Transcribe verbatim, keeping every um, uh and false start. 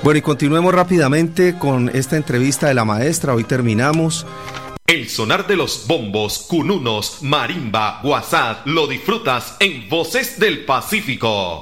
Bueno, y continuemos rápidamente con esta entrevista de la maestra. Hoy terminamos. El sonar de los bombos, cununos, marimba, guasá, lo disfrutas en Voces del Pacífico.